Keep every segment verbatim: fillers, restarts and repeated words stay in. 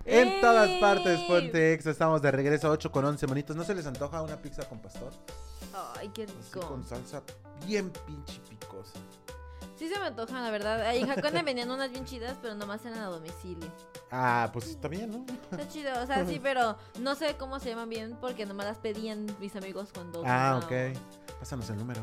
En ¡Ey! todas partes, Ponte Exa, estamos de regreso, ocho con once monitos. ¿No se les antoja una pizza con pastor? Ay, qué Así rico. con salsa bien pinche picosa. Sí se me antojan, la verdad. Ahí en Jacona venían unas bien chidas, pero nomás eran a domicilio. Ah, pues está bien, ¿no? Está chido, o sea, sí, pero no sé cómo se llaman bien porque nomás las pedían mis amigos cuando... Ah, no. ok. Pásanos el número.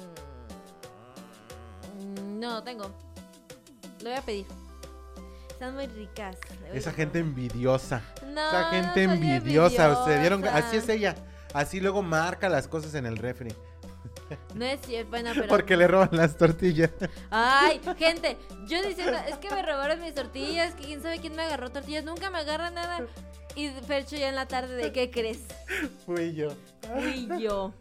Mm, no, no tengo. Lo voy a pedir. Están muy ricas. Esa gente envidiosa. No, Esa gente no soy envidiosa. Se dieron, envidiosa. así es ella. Así luego marca las cosas en el refri. No es cierto, bueno, pero... Porque le roban las tortillas. Ay, gente, yo diciendo, es que me robaron mis tortillas, que quién sabe quién me agarró tortillas, nunca me agarra nada. Y Fercho ya en la tarde de, ¿qué crees? Fui yo. Fui yo.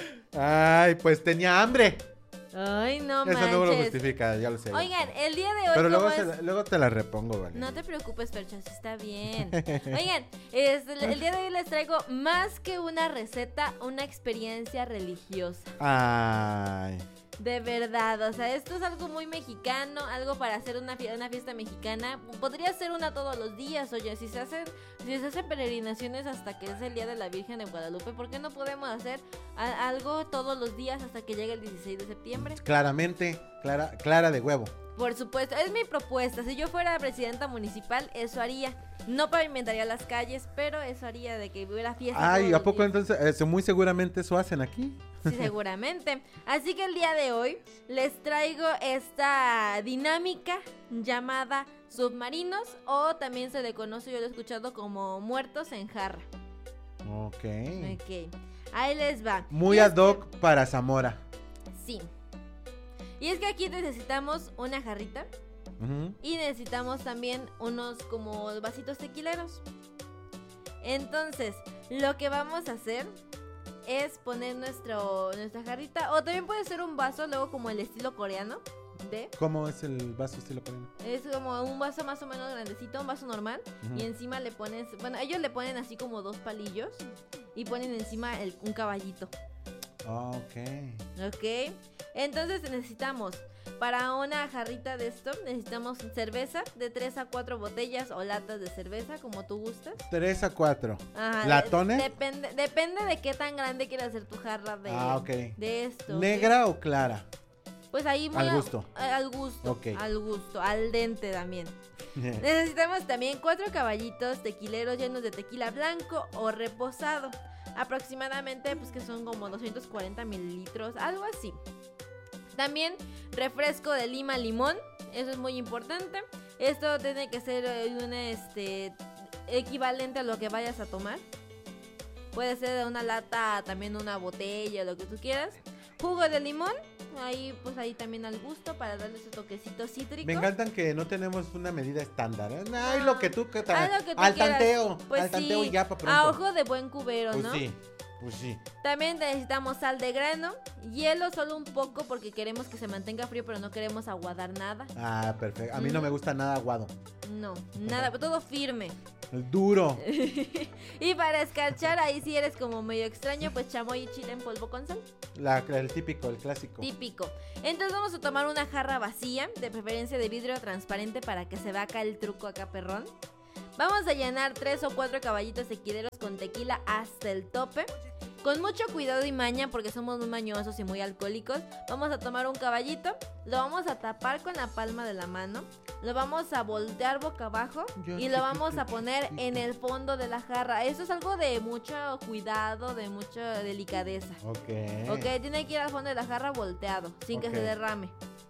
Ay, pues tenía hambre. Ay, no Eso manches. no lo justifica, ya lo sé. Oigan, el día de hoy... Pero luego, ¿cómo se es? la- luego te la repongo, vale. No te preocupes, Fercho, sí está bien. Oigan, es- el, el día de hoy les traigo más que una receta, una experiencia religiosa. Ay. De verdad, o sea, esto es algo muy mexicano, algo para hacer una, fie- una fiesta mexicana. Podría ser una todos los días, oye, si se hacen, si se hacen peregrinaciones hasta que es el día de la Virgen de Guadalupe, ¿por qué no podemos hacer a- algo todos los días hasta que llegue el dieciséis de septiembre? Claramente, clara, clara de huevo. Por supuesto, es mi propuesta. Si yo fuera presidenta municipal, eso haría. No pavimentaría las calles, pero eso haría de que hubiera fiesta. Ay, todos ¿a los poco días. entonces? Eso muy seguramente eso hacen aquí. Sí, seguramente. Así que el día de hoy les traigo esta dinámica llamada submarinos, o también se le conoce, yo lo he escuchado como muertos en jarra. Ok. Ok, ahí les va. Muy Y es ad hoc para Zamora. que- Sí. Y es que aquí necesitamos una jarrita Ujú. y necesitamos también unos como vasitos tequileros. Entonces, lo que vamos a hacer es poner nuestro, nuestra jarrita, o también puede ser un vaso, luego como el estilo coreano, de... ¿Cómo es el vaso estilo coreano? Es como un vaso más o menos grandecito, un vaso normal. Ujú. Y encima le pones, bueno, ellos le ponen así como dos palillos y ponen encima el- un caballito. Ah, ok. Ok, entonces necesitamos, para una jarrita de esto, necesitamos cerveza de tres a cuatro botellas o latas de cerveza, como tú gustas. Tres a cuatro. Ajá, ¿Latones? de- depende, depende de qué tan grande quieras hacer tu jarra de, Ah, ok. de esto. ¿ok? ¿Negra o clara? Pues ahí muy Al a- gusto. a- al gusto. Ok. Al gusto, al dente también. Necesitamos también cuatro caballitos tequileros llenos de tequila blanco o reposado. Aproximadamente, pues que son como doscientos cuarenta mililitros, algo así. También refresco de lima limón, eso es muy importante. Esto tiene que ser eh, un este equivalente a lo que vayas a tomar. Puede ser de una lata, también una botella, lo que tú quieras. Jugo de limón, ahí pues ahí también al gusto para darle ese toquecito cítrico. Me encantan que no tenemos una medida estándar. ¿eh? Ay, lo que tú, que ta- Haz lo que tú al quieras. tanteo, Pues al tanteo sí, y ya para pronto. a ojo de buen cubero, Pues ¿no? sí, pues sí. También necesitamos sal de grano, hielo solo un poco porque queremos que se mantenga frío, pero no queremos aguadar nada. Ah, perfecto. A mí no me gusta nada aguado. No, nada, todo firme. Duro. Y para escarchar, ahí si eres como medio extraño, pues chamoy y chile en polvo con sal. La, el típico, el clásico. Típico. Entonces vamos a tomar una jarra vacía, de preferencia de vidrio transparente para que se vea acá el truco acá perrón. Vamos a llenar tres o cuatro caballitos tequileros con tequila hasta el tope. Con mucho cuidado y maña, porque somos muy mañosos y muy alcohólicos, vamos a tomar un caballito, lo vamos a tapar con la palma de la mano, lo vamos a voltear boca abajo Yo y lo vamos a poner en el fondo de la jarra. Eso es algo de mucho cuidado, de mucha delicadeza. Ok. Ok, tiene que ir al fondo de la jarra volteado, sin que Ok. se derrame.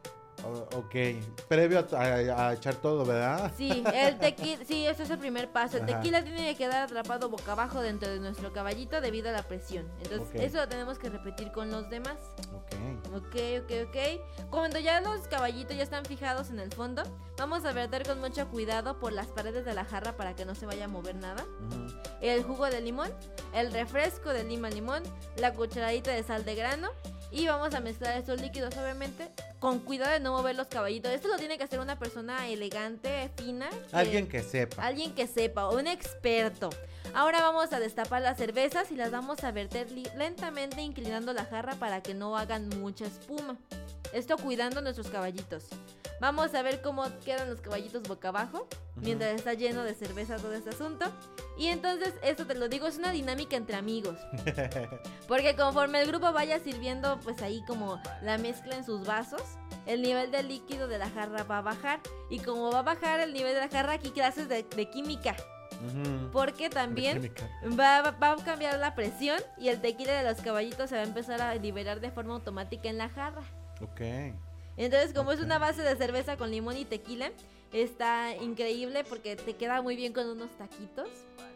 O- ok. Previo a, a- a echar todo, ¿verdad? Sí, el tequila, sí, ese es el primer paso. El Ajá. tequila tiene que quedar atrapado boca abajo dentro de nuestro caballito debido a la presión. Entonces, Ok. eso lo tenemos que repetir con los demás. Ok. Ok, ok, ok. Cuando ya los caballitos ya están fijados en el fondo, vamos a verter con mucho cuidado por las paredes de la jarra para que no se vaya a mover nada. Ujú. El jugo de limón, el refresco de lima limón, la cucharadita de sal de grano. Y vamos a mezclar estos líquidos, obviamente, con cuidado de no mover los caballitos. Esto lo tiene que hacer una persona elegante, fina. que- Alguien que sepa. Alguien que sepa, un experto. Ahora vamos a destapar las cervezas y las vamos a verter li- lentamente inclinando la jarra para que no hagan mucha espuma. Esto cuidando nuestros caballitos. Vamos a ver cómo quedan los caballitos boca abajo mientras está lleno de cerveza todo este asunto. Y entonces, esto te lo digo, es una dinámica entre amigos. Porque conforme el grupo vaya sirviendo, pues ahí como la mezcla en sus vasos, el nivel del líquido de la jarra va a bajar. Y como va a bajar el nivel de la jarra, aquí clases de, de química. Uh-huh. Porque también va, va a cambiar la presión y el tequila de los caballitos se va a empezar a liberar de forma automática en la jarra. Ok. Entonces, como okay. es una base de cerveza con limón y tequila, está increíble porque te queda muy bien con unos taquitos.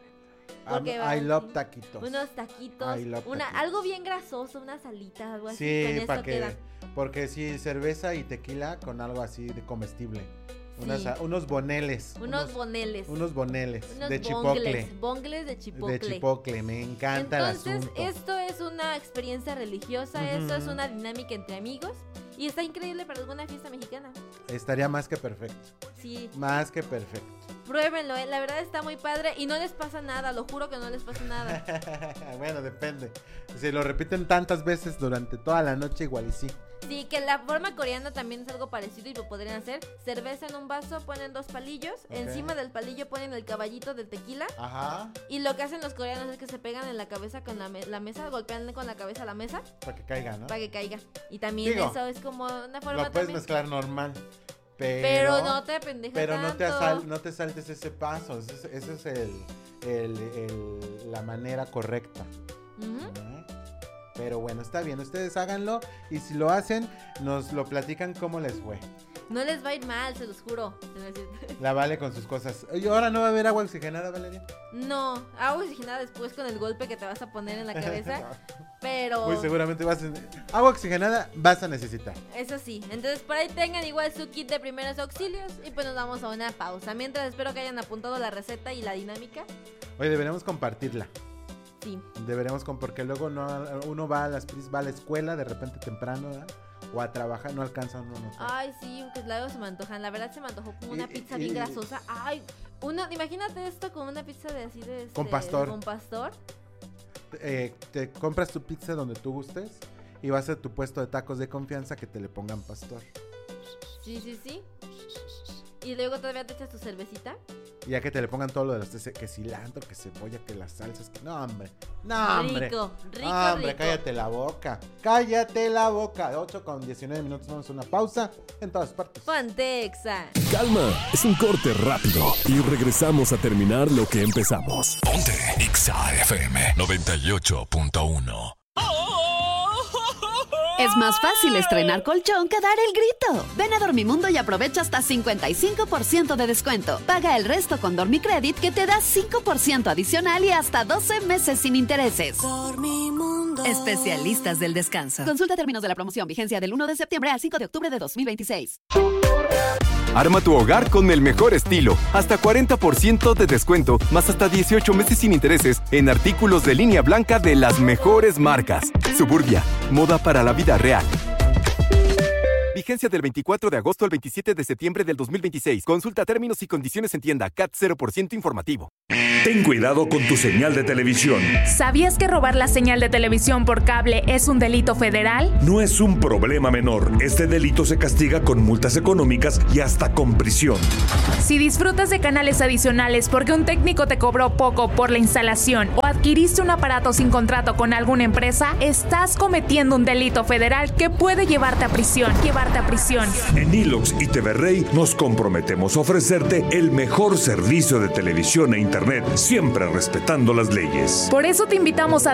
Porque um, I love taquitos. Unos taquitos, love una, taquitos. algo bien grasoso, unas alitas, algo así. Sí, con para eso que, queda. porque sí, cerveza y tequila con algo así de comestible. Sí. Unas, unos boneles. Unos, unos boneles. Unos boneles unos de bongles, chipotle. Bongles de chipotle. De chipotle, me encanta el asunto. Entonces, esto es una experiencia religiosa, uh-huh. esto es una dinámica entre amigos. Y está increíble para alguna fiesta mexicana. Estaría más que perfecto. Sí. Más que perfecto. Pruébenlo, ¿eh? La verdad está muy padre y no les pasa nada, lo juro que no les pasa nada. Bueno, depende. Si lo repiten tantas veces durante toda la noche, igual y sí. Sí, que la forma coreana también es algo parecido y lo podrían hacer. Cerveza en un vaso, ponen dos palillos. Okay. Encima del palillo ponen el caballito del tequila. Ajá. Y lo que hacen los coreanos es que se pegan en la cabeza con la, me- la mesa, golpean con la cabeza la mesa. Para que caiga, ¿no? Para que caiga. Y también Digo, eso es como una forma lo puedes también... mezclar normal. Pero, pero no te pendejas Pero tanto. no te, asal, no te saltes ese paso. Ese es, ese es el, el, el, la manera correcta. Uh-huh. ¿Eh? Pero bueno, está bien, ustedes háganlo y si lo hacen, nos lo platican cómo les fue. No les va a ir mal, se los juro. La Vale con sus cosas. Oye, ¿ahora no va a haber agua oxigenada, Valeria? No, agua oxigenada después con el golpe que te vas a poner en la cabeza. Pero... Muy seguramente vas a... Agua oxigenada vas a necesitar. Eso sí, entonces por ahí tengan igual su kit de primeros auxilios y pues nos vamos a una pausa. Mientras espero que hayan apuntado la receta y la dinámica. Oye, deberíamos compartirla. Sí. Deberíamos, con, porque luego no, uno va a, las, va a la escuela de repente temprano, ¿verdad? O a trabajar, no alcanza uno. No Ay, sí, porque luego se me antojan. La verdad se me antojó como una y, pizza y, bien y, grasosa. Ay, uno, imagínate esto con una pizza de así de... Este, con pastor. Con pastor. Eh, te compras tu pizza donde tú gustes y vas a tu puesto de tacos de confianza que te le pongan pastor. Sí, sí, sí. Y luego todavía te echas tu cervecita. Y ya que te le pongan todo lo de los que cilantro, que cebolla, que las salsas, que no, hombre. No, hombre. Rico, rico, no, hombre, rico. cállate la boca. Cállate la boca. ocho con diecinueve minutos, vamos a una pausa en todas partes. Pontexa. Calma, es un corte rápido y regresamos a terminar lo que empezamos. Ponte Exa F M noventa y ocho punto uno. Es más fácil estrenar colchón que dar el grito. Ven a Dormimundo y aprovecha hasta cincuenta y cinco por ciento de descuento. Paga el resto con Dormicredit que te da cinco por ciento adicional y hasta doce meses sin intereses. Dormimundo. Especialistas del descanso. Consulta términos de la promoción. Vigencia del uno de septiembre al cinco de octubre de dos mil veintiséis. Arma tu hogar con el mejor estilo. Hasta cuarenta por ciento de descuento, más hasta dieciocho meses sin intereses en artículos de línea blanca de las mejores marcas. Suburbia, moda para la vida real. Vigencia del veinticuatro de agosto al veintisiete de septiembre del dos mil veintiséis. Consulta términos y condiciones en tienda. C A T cero por ciento informativo. Ten cuidado con tu señal de televisión. ¿Sabías que robar la señal de televisión por cable es un delito federal? No es un problema menor. Este delito se castiga con multas económicas y hasta con prisión. Si disfrutas de canales adicionales porque un técnico te cobró poco por la instalación o adquiriste un aparato sin contrato con alguna empresa, estás cometiendo un delito federal que puede llevarte a prisión. Llevarte a prisión. En Ilox y T V Rey nos comprometemos a ofrecerte el mejor servicio de televisión e internet, siempre respetando las leyes. Por eso te invitamos a